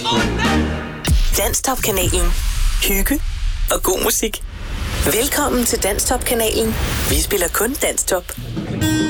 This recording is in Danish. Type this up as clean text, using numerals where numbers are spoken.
Danstop-kanalen. Hygge og god musik. Velkommen til Danstop-kanalen. Vi spiller kun Danstop.